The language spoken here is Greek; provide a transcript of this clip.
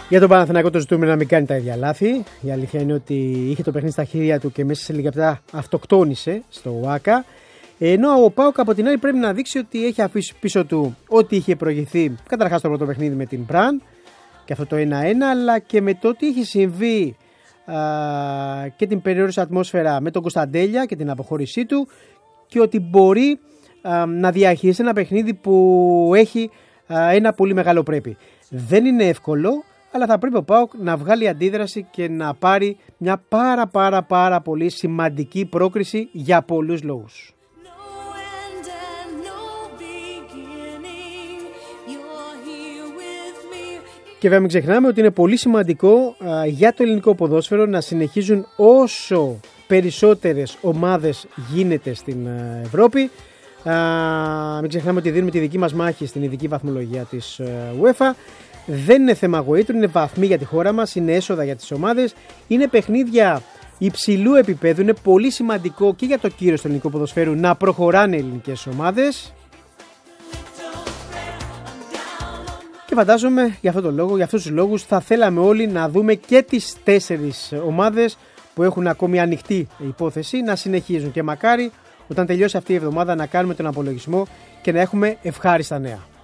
Για τον Παναθηναϊκό το ζητούμε να μην κάνει τα ίδια λάθη. Η αλήθεια είναι ότι είχε το παιχνίδι στα χέρια του και μέσα σε λίγα λεπτά αυτοκτόνησε στο ΟΑΚΑ. Ενώ ο ΠΑΟΚ από την άλλη πρέπει να δείξει ότι έχει αφήσει πίσω του ό,τι είχε προηγηθεί καταρχάς το πρώτο παιχνίδι με την Μπραν και αυτό το 1-1, αλλά και με το ότι είχε συμβεί και την περιόριση ατμόσφαιρα με τον Κωνσταντέλια και την αποχώρησή του και ότι μπορεί να διαχειριστεί ένα παιχνίδι που έχει ένα πολύ μεγάλο πρέπει. Δεν είναι εύκολο, αλλά θα πρέπει ο ΠΑΟΚ να βγάλει αντίδραση και να πάρει μια πάρα πολύ σημαντική πρόκριση για πολλούς λόγους. Και βέβαια μην ξεχνάμε ότι είναι πολύ σημαντικό για το ελληνικό ποδόσφαιρο να συνεχίζουν όσο περισσότερες ομάδες γίνεται στην Ευρώπη. Μην ξεχνάμε ότι δίνουμε τη δική μας μάχη στην ειδική βαθμολογία της UEFA. Δεν είναι θέμα γοήτρου, είναι βαθμοί για τη χώρα μας, είναι έσοδα για τις ομάδες, είναι παιχνίδια υψηλού επίπεδου, είναι πολύ σημαντικό και για το κύρος του ελληνικού ποδοσφαίρου να προχωράνε οι ελληνικές ομάδες. Και φαντάζομαι για αυτούς τους λόγους θα θέλαμε όλοι να δούμε και τις 4 ομάδες που έχουν ακόμη ανοιχτή υπόθεση να συνεχίζουν και μακάρι όταν τελειώσει αυτή η εβδομάδα να κάνουμε τον απολογισμό και να έχουμε ευχάριστα νέα.